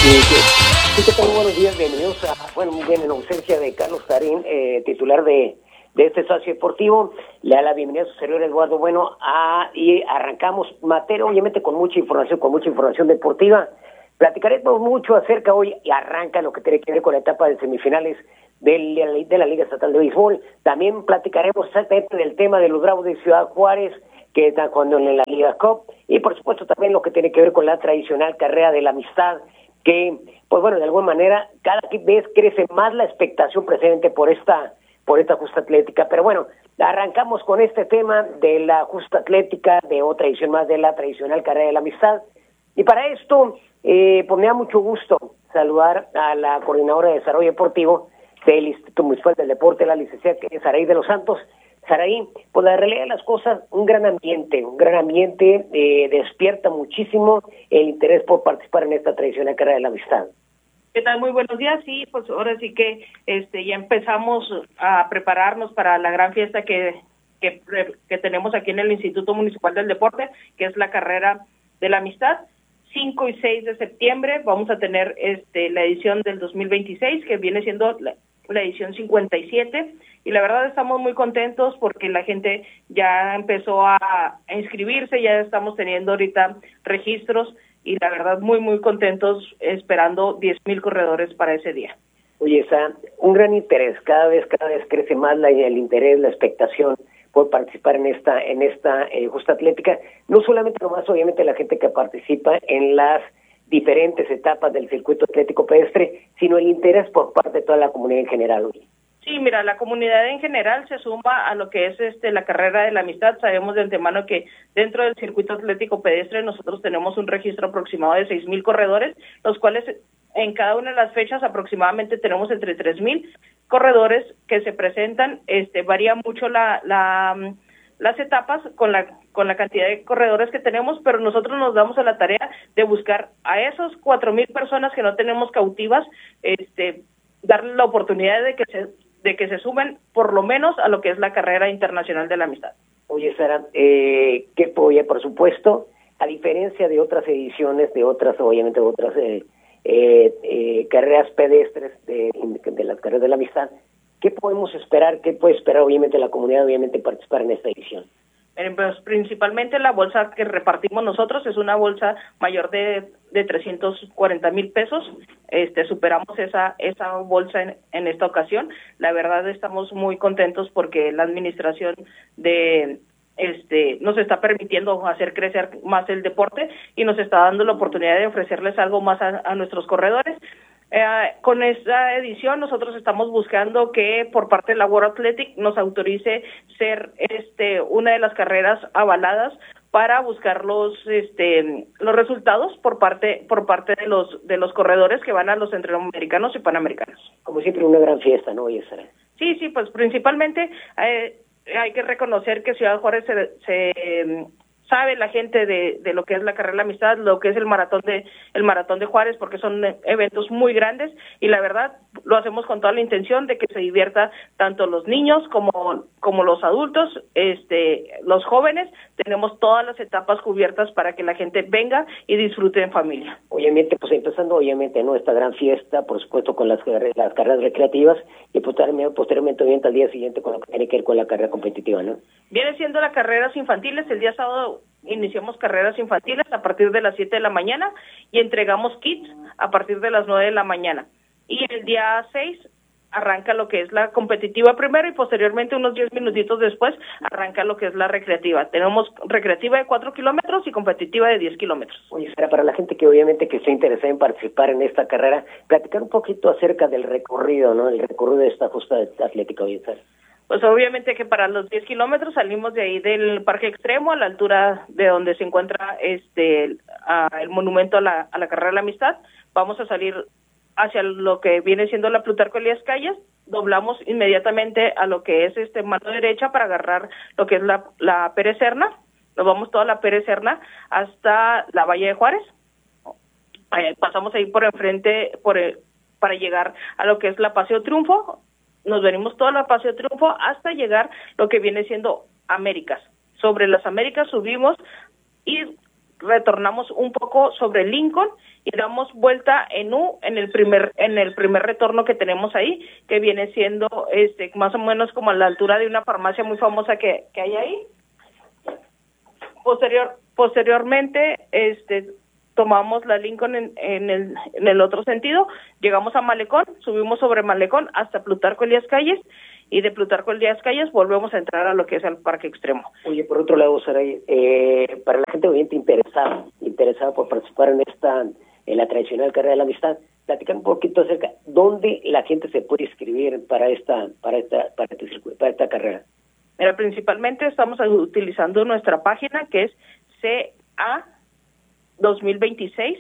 ¿Qué tal? Buenos días, bienvenidos a, bueno, muy bien, en ausencia de Carlos Tarín, titular de este espacio deportivo, le da la bienvenida a su servidor Eduardo Bueno, y arrancamos materia, obviamente con mucha información deportiva. Platicaremos mucho acerca hoy, y arranca lo que tiene que ver con la etapa de semifinales de la Liga Estatal de Béisbol. También platicaremos exactamente del tema de los Bravos de Ciudad Juárez, que están jugando en la Liga Cup, y por supuesto también lo que tiene que ver con la tradicional carrera de la amistad, que, pues bueno, de alguna manera, cada vez crece más la expectación precedente por esta justa atlética. Pero bueno, arrancamos con este tema de la justa atlética, de otra edición más de la tradicional carrera de la amistad. Y para esto, pues me da mucho gusto saludar a la coordinadora de desarrollo deportivo del Instituto Municipal del Deporte, la licenciada Saraí de los Santos. Saraí, pues la realidad de las cosas, un gran ambiente, despierta muchísimo el interés por participar en esta tradicional carrera de la amistad. ¿Qué tal? Muy buenos días. Sí, pues ahora sí que ya empezamos a prepararnos para la gran fiesta que tenemos aquí en el Instituto Municipal del Deporte, que es la carrera de la amistad. 5 y 6 de septiembre vamos a tener la edición del 2026, que viene siendo la edición 57, y la verdad estamos muy contentos porque la gente ya empezó a inscribirse, ya estamos teniendo ahorita registros, y la verdad muy contentos, esperando 10,000 corredores para ese día. Oye, un gran interés, cada vez crece más el interés, la expectación por participar en esta justa atlética, no solamente nomás obviamente la gente que participa en las diferentes etapas del circuito atlético pedestre, sino el interés por parte de toda la comunidad en general. Oye. Sí, mira, la comunidad en general se suma a lo que es la carrera de la amistad. Sabemos de antemano que dentro del circuito atlético pedestre nosotros tenemos un registro aproximado de 6,000 corredores, los cuales en cada una de las fechas aproximadamente tenemos entre 3,000 corredores que se presentan. Varía mucho las etapas con la cantidad de corredores que tenemos, pero nosotros nos damos a la tarea de buscar a esos 4,000 personas que no tenemos cautivas, darle la oportunidad de que se sumen por lo menos a lo que es la carrera internacional de la amistad. Oye, Sara, por supuesto, a diferencia de otras ediciones, de otras carreras pedestres de las carreras de la amistad, ¿qué podemos esperar? ¿Qué puede esperar obviamente la comunidad, participar en esta edición? Pues principalmente la bolsa que repartimos nosotros es una bolsa mayor de 340,000 pesos. Superamos esa bolsa en esta ocasión. La verdad estamos muy contentos porque la administración nos está permitiendo hacer crecer más el deporte y nos está dando la oportunidad de ofrecerles algo más a nuestros corredores. Con esta edición nosotros estamos buscando que por parte de la World Athletic nos autorice ser una de las carreras avaladas para buscar los resultados por parte de los corredores que van a los centroamericanos y panamericanos. Como siempre, una gran fiesta, ¿no? Sí, pues principalmente hay que reconocer que Ciudad Juárez se sabe la gente de lo que es la carrera de la amistad, lo que es el maratón de Juárez, porque son eventos muy grandes, y la verdad lo hacemos con toda la intención de que se divierta tanto los niños como los adultos, los jóvenes. Tenemos todas las etapas cubiertas para que la gente venga y disfrute en familia. Obviamente, pues empezando ¿no? Esta gran fiesta, por supuesto, con las carreras recreativas, y posteriormente al día siguiente con lo que tiene que ver con la carrera competitiva, ¿no? Viene siendo las carreras infantiles. El día sábado iniciamos carreras infantiles a partir de las 7 de la mañana y entregamos kits a partir de las 9 de la mañana. Y el día 6 arranca lo que es la competitiva primero, y posteriormente, unos 10 minutitos después, arranca lo que es la recreativa. Tenemos recreativa de 4 kilómetros y competitiva de 10 kilómetros. Oye, Sara, para la gente que obviamente que esté interesada en participar en esta carrera, platicar un poquito acerca del recorrido, ¿no? El recorrido de esta justa atlética, oye, Sara. Pues obviamente que para los 10 kilómetros salimos de ahí del Parque Extremo, a la altura de donde se encuentra el monumento a la carrera de la amistad. Vamos a salir hacia lo que viene siendo la Plutarco Elías Calles, doblamos inmediatamente a lo que es mano derecha para agarrar lo que es la Pérez Serna. Nos vamos toda la Pérez Serna hasta la Valle de Juárez. Pasamos ahí por enfrente para llegar a lo que es la Paseo Triunfo. Nos venimos toda la Paseo Triunfo hasta llegar lo que viene siendo Américas. Sobre las Américas subimos y retornamos un poco sobre Lincoln y damos vuelta en U en el primer retorno que tenemos ahí, que viene siendo más o menos como a la altura de una farmacia muy famosa que hay ahí. Posteriormente, tomamos la Lincoln en el otro sentido, llegamos a Malecón, subimos sobre Malecón hasta Plutarco Elías Calles, y de Plutarco Elías Calles volvemos a entrar a lo que es el Parque Extremo. Oye, por otro lado, Saray, para la gente oyente interesada por participar en la tradicional carrera de la amistad, platicar un poquito acerca dónde la gente se puede inscribir para esta carrera. Mira, principalmente estamos utilizando nuestra página, que es CA 2026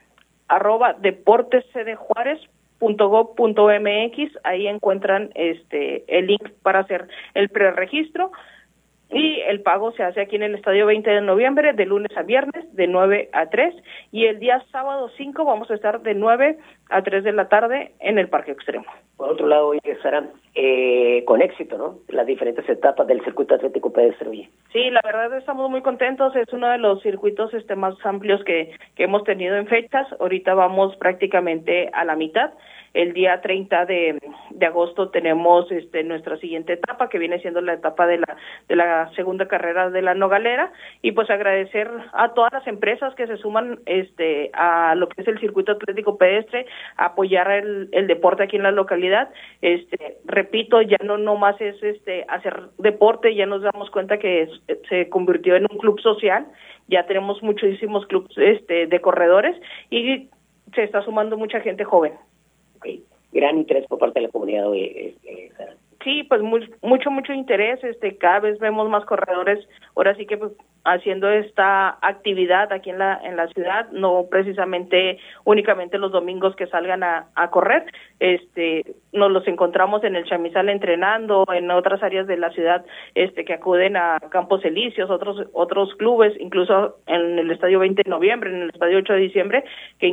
@deportescdejuarez.gov.mx. Ahí encuentran el link para hacer el preregistro, y el pago se hace aquí en el Estadio 20 de noviembre, de lunes a viernes, de 9 a 3, y el día sábado 5 vamos a estar de 9 a 3 de la tarde en el Parque Extremo. Por otro lado, hoy estarán con éxito, ¿no?, las diferentes etapas del circuito atlético pedestre, oye. Sí, la verdad estamos muy contentos, es uno de los circuitos más amplios que hemos tenido en fechas. Ahorita vamos prácticamente a la mitad. El día 30 de agosto tenemos nuestra siguiente etapa, que viene siendo la etapa de la segunda carrera de la Nogalera, y pues agradecer a todas las empresas que se suman a lo que es el circuito atlético pedestre, a apoyar el deporte aquí en la localidad. Repito, ya no nomás es hacer deporte, ya nos damos cuenta que se convirtió en un club social. Ya tenemos muchísimos clubes de corredores, y se está sumando mucha gente joven. Okay. Gran interés por parte de la comunidad hoy, Sara. Sí, pues mucho interés, cada vez vemos más corredores, ahora sí que pues, haciendo esta actividad aquí en la ciudad, no precisamente únicamente los domingos que salgan a correr. Nos los encontramos en el Chamizal entrenando, en otras áreas de la ciudad que acuden a Campos Elíseos, otros clubes, incluso en el Estadio 20 de noviembre, en el Estadio 8 de diciembre,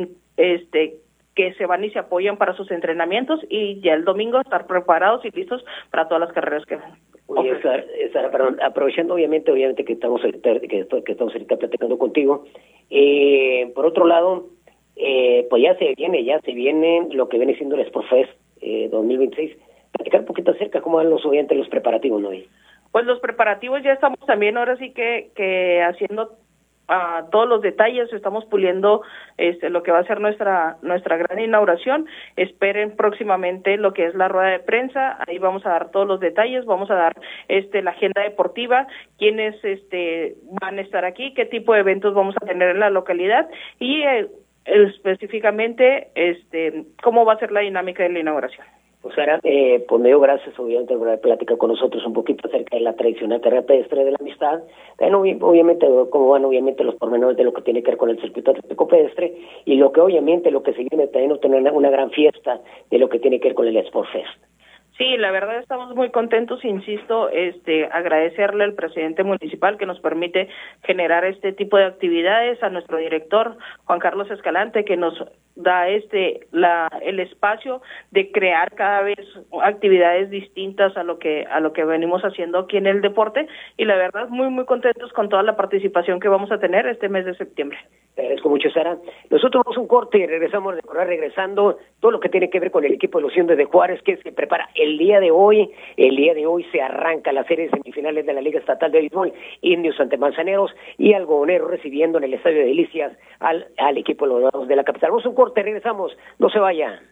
que se van y se apoyan para sus entrenamientos, y ya el domingo estar preparados y listos para todas las carreras que Oye, Sara, perdón, aprovechando obviamente que estamos ahorita platicando contigo, por otro lado, pues ya se viene lo que viene siendo el Sportfest 2026. Platicar un poquito acerca cómo van los preparativos, ¿no? Pues los preparativos ya estamos también ahora sí que haciendo todos los detalles, estamos puliendo lo que va a ser nuestra gran inauguración. Esperen próximamente lo que es la rueda de prensa, ahí vamos a dar todos los detalles, vamos a dar la agenda deportiva, quiénes van a estar aquí, qué tipo de eventos vamos a tener en la localidad, y específicamente cómo va a ser la dinámica de la inauguración. Pues Sara, pues me dio gracias obviamente por haber platicado con nosotros un poquito acerca de la tradicional carrera pedestre de la amistad. Bueno, obviamente cómo van obviamente los pormenores de lo que tiene que ver con el circuito atlético pedestre, y lo que se viene también tener una gran fiesta de lo que tiene que ver con el Sportfest. Sí, la verdad estamos muy contentos, insisto, agradecerle al presidente municipal que nos permite generar este tipo de actividades, a nuestro director Juan Carlos Escalante, que nos da el espacio de crear cada vez actividades distintas a lo que venimos haciendo aquí en el deporte, y la verdad muy contentos con toda la participación que vamos a tener este mes de septiembre. Te agradezco mucho, Sara. Nosotros vamos a un corte y regresando todo lo que tiene que ver con el equipo de los Indios de Juárez, que se prepara el día de hoy se arranca la serie de semifinales de la Liga Estatal de Béisbol, Indios ante Manzaneros, y Algodoneros recibiendo en el Estadio de Delicias al equipo de los Dorados de la capital. Vamos a un corte, regresamos, no se vaya.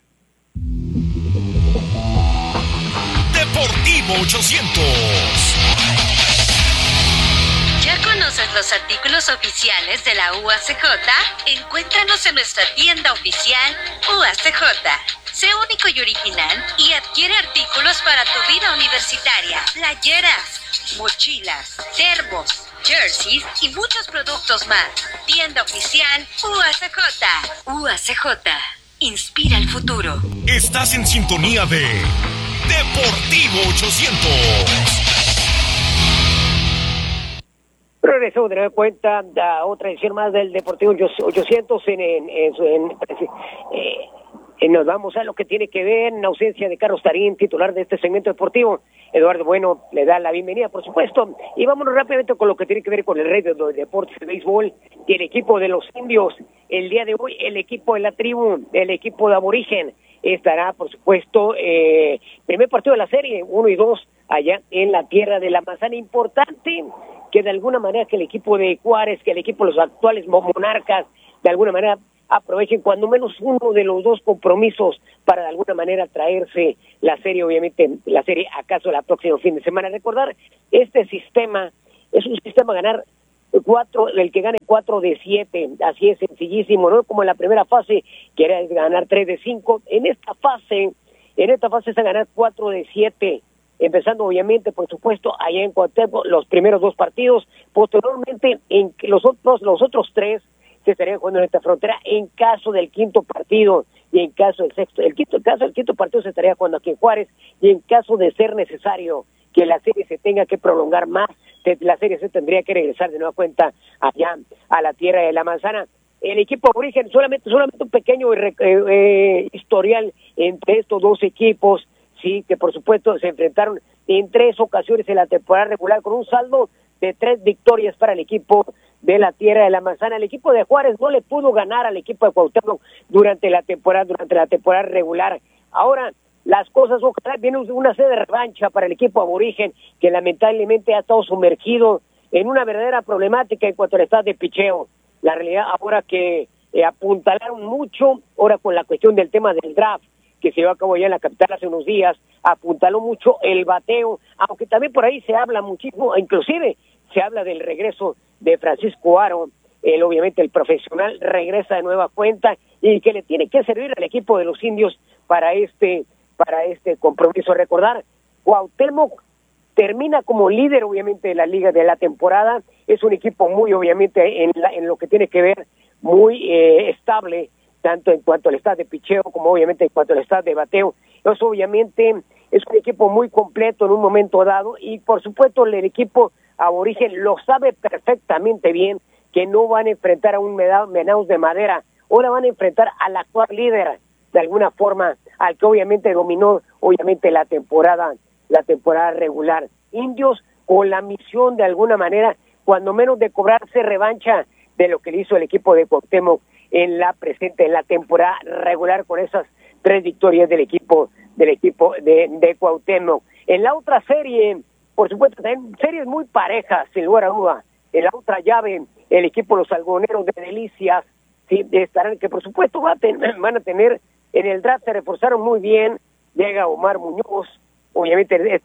Deportivo 800. ¿Ya conoces los artículos oficiales de la UACJ? Encuéntranos en nuestra tienda oficial UACJ. Sé único y original y adquiere artículos para tu vida universitaria. Playeras, mochilas, termos, jerseys y muchos productos más. Tienda oficial UACJ. UACJ. Inspira el futuro. Estás en sintonía de Deportivo 800. Regresamos de nueva cuenta a otra edición más del Deportivo 800 Nos vamos a lo que tiene que ver en ausencia de Carlos Tarín, titular de este segmento deportivo. Eduardo Bueno le da la bienvenida, por supuesto. Y vámonos rápidamente con lo que tiene que ver con el rey de los deportes de béisbol y el equipo de los indios. El día de hoy, el equipo de la tribu, el equipo de aborigen, estará, por supuesto, primer partido de la serie, 1 y 2, allá en la tierra de la manzana. Importante que de alguna manera que el equipo de Juárez, que el equipo de los actuales monarcas, de alguna manera aprovechen cuando menos uno de los dos compromisos para de alguna manera traerse la serie, obviamente la serie acaso la próxima fin de semana. Recordar, este sistema es un sistema ganar 4, el que gane 4 de 7, así es sencillísimo, ¿no? Como en la primera fase, que era ganar 3 de 5, en esta fase es a ganar 4 de 7, empezando obviamente, por supuesto, allá en Cuauhtémoc, los primeros 2 partidos, posteriormente en los otros 3 se estarían jugando en esta frontera en caso del quinto partido y en caso del sexto. El quinto partido se estaría jugando aquí en Juárez y en caso de ser necesario que la serie se tenga que prolongar más, la serie se tendría que regresar de nueva cuenta allá a la tierra de la manzana. El equipo aborigen, solamente un pequeño historial entre estos dos equipos, sí, que por supuesto se enfrentaron en 3 ocasiones en la temporada regular con un saldo de 3 victorias para el equipo de la tierra de la manzana. El equipo de Juárez no le pudo ganar al equipo de Cuauhtémoc durante la temporada regular. Ahora las cosas, ojalá viene una sed de revancha para el equipo aborigen, que lamentablemente ha estado sumergido en una verdadera problemática en cuanto al estado de picheo. La realidad ahora que apuntalaron mucho, ahora con la cuestión del tema del draft, que se llevó a cabo ya en la capital hace unos días, apuntaló mucho el bateo, aunque también por ahí se habla muchísimo, inclusive se habla del regreso de Francisco Aro, obviamente el profesional regresa de nueva cuenta y que le tiene que servir al equipo de los indios para este compromiso. Recordar, Cuauhtémoc termina como líder obviamente de la liga de la temporada, es un equipo muy obviamente en lo que tiene que ver muy estable, tanto en cuanto al estado de picheo como obviamente en cuanto al estado de bateo. Eso obviamente es un equipo muy completo en un momento dado y por supuesto el equipo aborigen lo sabe perfectamente bien que no van a enfrentar a un Menaos de Madera, ahora van a enfrentar al actual líder de alguna forma, al que obviamente dominó obviamente la temporada regular. Indios con la misión de alguna manera, cuando menos de cobrarse revancha de lo que le hizo el equipo de Cuauhtémoc en la temporada regular con esas 3 victorias del equipo de Cuauhtémoc. En la otra serie, por supuesto, también series muy parejas, sin lugar a duda. En la otra llave, el equipo de los algodoneros de Delicias, sí, estarán, que por supuesto van a tener, en el draft se reforzaron muy bien, llega Omar Muñoz, obviamente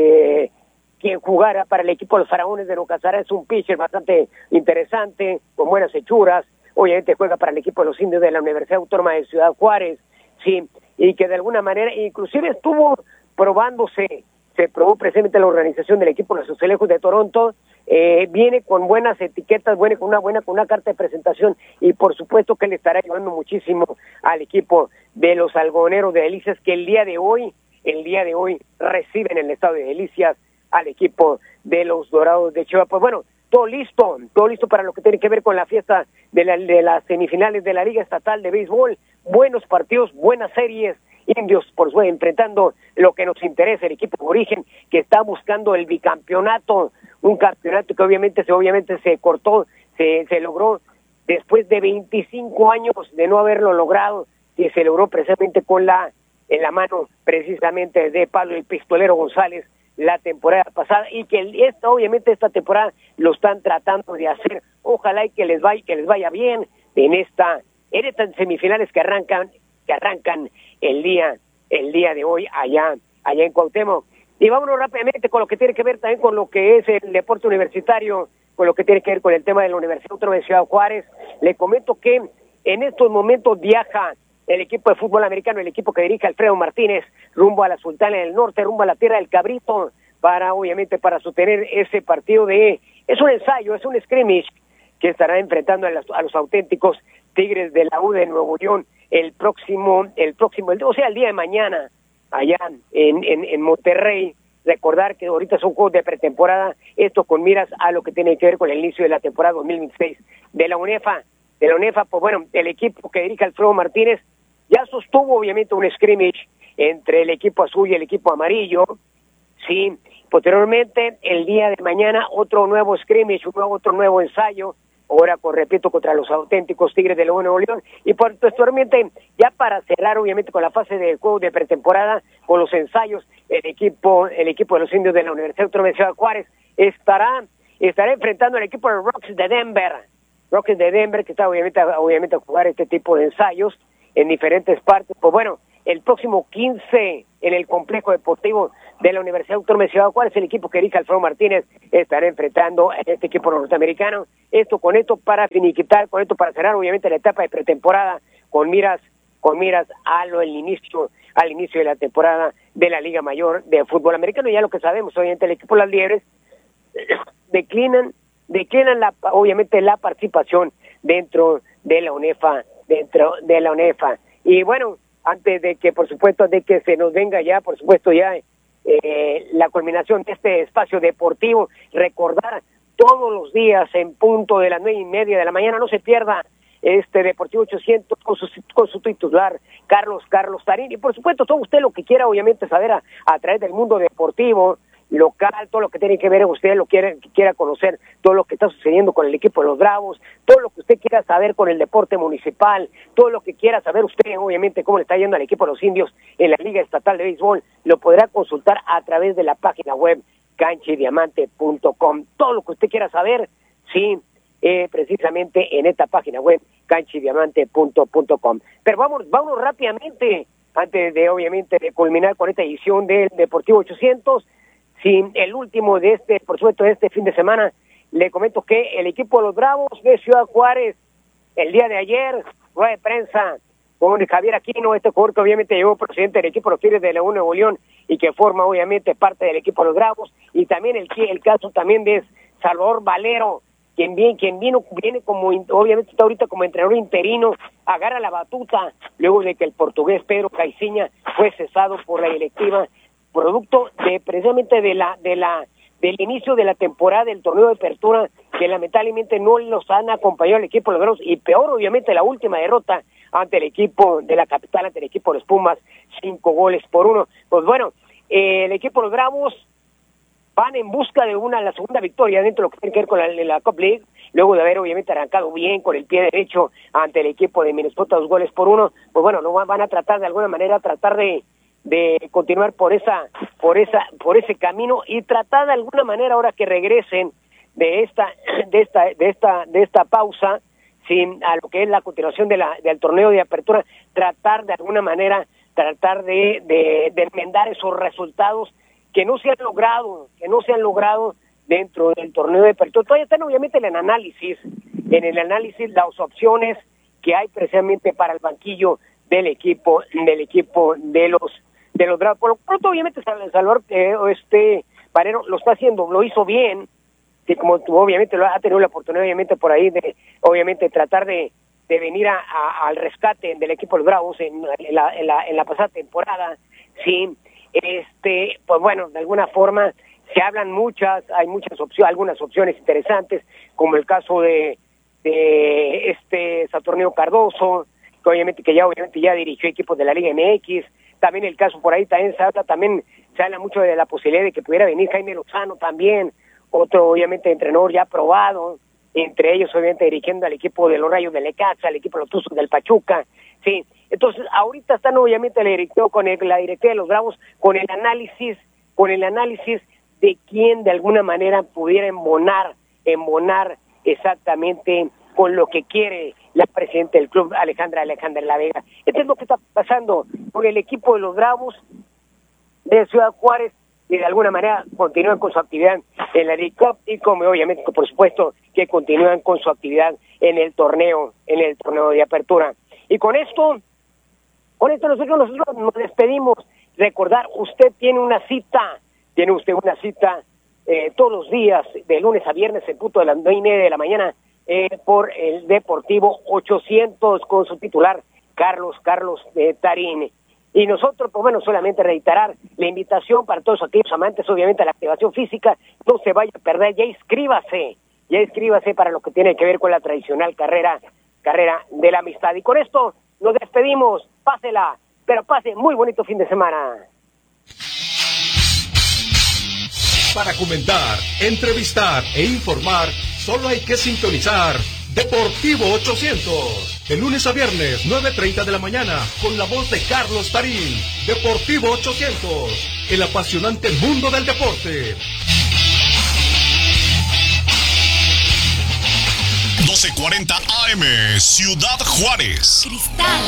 quien jugara para el equipo de los Faraones de Nocazara es un pitcher bastante interesante, con buenas hechuras, obviamente juega para el equipo de los indios de la Universidad Autónoma de Ciudad Juárez, sí, y que de alguna manera, inclusive estuvo probándose, se probó precisamente la organización del equipo de los Azulejos de Toronto, viene con buenas etiquetas, viene con una carta de presentación y por supuesto que le estará ayudando muchísimo al equipo de los algodoneros de Delicias, que el día de hoy reciben en el estado de Delicias al equipo de los Dorados de Chihuahua. Pues bueno, todo listo para lo que tiene que ver con la fiesta de las semifinales de la Liga Estatal de Béisbol. Buenos partidos, buenas series. Indios, por supuesto, enfrentando lo que nos interesa, el equipo de origen, que está buscando el bicampeonato, un campeonato que obviamente se cortó, se logró después de 25 años de no haberlo logrado, y se logró precisamente en la mano precisamente de Pablo el Pistolero González la temporada pasada, y que obviamente esta temporada lo están tratando de hacer. Ojalá y que les vaya bien en estas semifinales que arrancan el día de hoy allá en Cuauhtémoc. Y vámonos rápidamente con lo que tiene que ver también con lo que es el deporte universitario, con lo que tiene que ver con el tema de la Universidad Autónoma de Ciudad Juárez. Le comento que en estos momentos viaja el equipo de fútbol americano, el equipo que dirige Alfredo Martínez, rumbo a la Sultana del Norte, rumbo a la tierra del Cabrito, para sostener ese partido es un ensayo, es un scrimmage que estará enfrentando a los auténticos Tigres de la U de Nuevo León el día de mañana, allá en Monterrey. Recordar que ahorita son juegos de pretemporada, esto con miras a lo que tiene que ver con el inicio de la temporada 2026 de la UNEFA. Pues bueno, el equipo que dirige Alfredo Martínez ya sostuvo obviamente un scrimmage entre el equipo azul y el equipo amarillo, sí. Posteriormente, el día de mañana, otro nuevo scrimmage, otro nuevo ensayo, ahora, repito, contra los auténticos Tigres de Nuevo León, y posteriormente, ya para cerrar, obviamente, con la fase del juego de pretemporada, con los ensayos, el equipo de los indios de la Universidad Autónoma de Ciudad Juárez estará enfrentando al equipo de Rockets de Denver, que está obviamente a jugar este tipo de ensayos en diferentes partes. Pues bueno, el próximo 15 en el complejo deportivo de la Universidad Autónoma de Ciudad Juárez, el equipo que dirige Alfredo Martínez estará enfrentando a este equipo norteamericano. Con esto para finiquitar, con esto para cerrar obviamente la etapa de pretemporada con miras al inicio de la temporada de la Liga Mayor de Fútbol Americano. Ya lo que sabemos, obviamente el equipo de las Liebres declinan obviamente la participación dentro de la UNEFA, y bueno, antes de que, por supuesto, de que se nos venga ya, por supuesto, ya la culminación de este espacio deportivo, recordar todos los días en punto de las 9:30 de la mañana, no se pierda Deportivo 800 con su titular, Carlos Tarín, y por supuesto, todo usted lo que quiera, obviamente, saber a través del mundo deportivo local, todo lo que tiene que ver usted, que quiera conocer, todo lo que está sucediendo con el equipo de los Bravos, todo lo que usted quiera saber con el deporte municipal, todo lo que quiera saber usted, obviamente, cómo le está yendo al equipo de los indios en la Liga Estatal de Béisbol, lo podrá consultar a través de la página web canchidiamante.com. Todo lo que usted quiera saber, sí, precisamente en esta página web canchidiamante.com. Pero vámonos rápidamente, antes de, obviamente, de culminar con esta edición del Deportivo 800, sí, el último por supuesto, de este fin de semana. Le comento que el equipo de los Bravos de Ciudad Juárez, el día de ayer, rueda de prensa con Javier Aquino, jugador que obviamente llegó presidente del equipo de los Tigres de Nuevo León y que forma obviamente parte del equipo de los Bravos, y también el caso también de Salvador Valero, quien viene como, obviamente está ahorita como entrenador interino, agarra la batuta luego de que el portugués Pedro Caiciña fue cesado por la directiva, producto de precisamente del inicio de la temporada del torneo de apertura, que lamentablemente no los han acompañado el equipo de los Bravos, y peor obviamente la última derrota ante el equipo de la capital, ante el equipo de los Pumas, 5-1. Pues bueno, el equipo de los Bravos van en busca de la segunda victoria dentro de lo que tiene que ver con la Cup League, luego de haber obviamente arrancado bien con el pie derecho ante el equipo de Minnesota 2-1. Pues bueno, no van a tratar de alguna manera de continuar por ese camino y tratar de alguna manera, ahora que regresen de esta pausa, sin a lo que es la continuación del torneo de apertura, tratar de alguna manera de enmendar esos resultados que no se han logrado dentro del torneo de apertura. Todavía están obviamente en el análisis las opciones que hay precisamente para el banquillo del equipo de los Bravos. Por lo pronto, obviamente, Salvador Valero lo está haciendo, lo hizo bien, que como obviamente lo ha tenido la oportunidad, obviamente, por ahí de, obviamente, tratar de venir al rescate del equipo de los Bravos en la pasada temporada, sí, pues bueno, de alguna forma se hablan hay muchas opciones, algunas opciones interesantes, como el caso de Saturnino Cardoso, que obviamente ya dirigió equipos de la Liga MX. También el caso por ahí también se habla mucho de la posibilidad de que pudiera venir Jaime Lozano también, otro obviamente entrenador ya probado, entre ellos obviamente dirigiendo al equipo de los Rayos de Necaxa, al equipo de los Tuzos del Pachuca, sí. Entonces ahorita están obviamente la directiva de los Bravos con el análisis de quién de alguna manera pudiera embonar exactamente con lo que quiere la presidenta del club, Alejandra La Vega. Esto es lo que está pasando con el equipo de los Bravos de Ciudad Juárez, y de alguna manera continúan con su actividad en la League Cup, y como obviamente, por supuesto, que continúan con su actividad en el torneo de apertura. Y con esto nosotros nos despedimos. Recordar, usted tiene usted una cita todos los días, de lunes a viernes, en punto de las 9:30 de la mañana, por el Deportivo 800 con su titular, Carlos Tarín. Y nosotros, pues bueno, solamente reiterar la invitación para todos aquellos amantes, obviamente, a la activación física. No se vaya a perder, ya inscríbase para lo que tiene que ver con la tradicional carrera de la amistad. Y con esto nos despedimos. Pásela, pero pase muy bonito fin de semana. Para comentar, entrevistar e informar, solo hay que sintonizar Deportivo 800. De lunes a viernes, 9:30 de la mañana, con la voz de Carlos Tarín. Deportivo 800, el apasionante mundo del deporte. 12:40 AM, Ciudad Juárez. Cristal